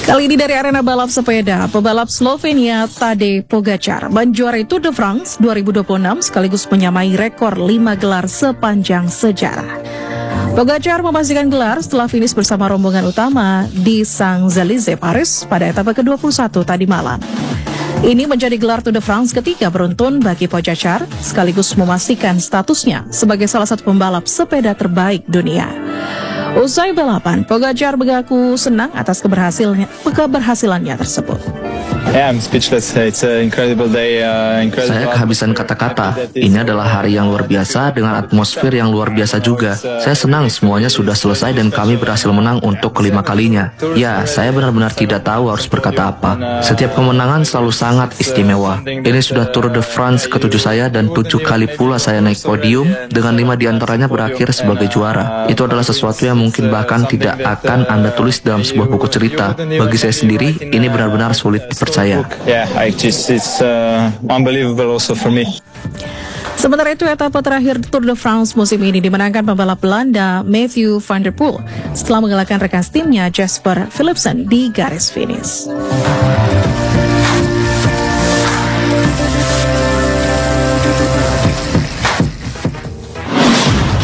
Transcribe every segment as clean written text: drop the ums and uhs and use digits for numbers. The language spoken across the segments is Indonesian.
Kali ini dari arena balap sepeda, pebalap Slovenia Tadej Pogacar menjuarai Tour de France 2026 sekaligus menyamai rekor 5 gelar sepanjang sejarah. Pogacar memastikan gelar setelah finish bersama rombongan utama di Champs-Élysées, Paris pada etapa ke-21 tadi malam. Ini menjadi gelar Tour de France ketiga beruntun bagi Pogacar, sekaligus memastikan statusnya sebagai salah satu pembalap sepeda terbaik dunia. Usai balapan, Pogacar mengaku senang atas keberhasilannya tersebut. I'm speechless. It's an incredible day. Saya kehabisan kata-kata. Ini adalah hari yang luar biasa dengan atmosfer yang luar biasa juga. Saya senang semuanya sudah selesai dan kami berhasil menang untuk kelima kalinya. Ya, saya benar-benar tidak tahu harus berkata apa. Setiap kemenangan selalu sangat istimewa. Ini sudah Tour de France ke-7 saya dan 7 kali pula saya naik podium, dengan 5 diantaranya berakhir sebagai juara. Itu adalah sesuatu yang mungkin bahkan tidak akan Anda tulis dalam sebuah buku cerita. Bagi saya sendiri, ini benar-benar sulit dipercaya. It's unbelievable also for me. Sementara itu, etapa terakhir Tour de France musim ini dimenangkan pembalap Belanda Mathieu van der Poel setelah mengalahkan rekan timnya Jasper Philipsen di garis finish.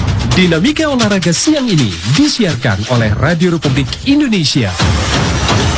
Dinamika olahraga siang ini disiarkan oleh Radio Republik Indonesia.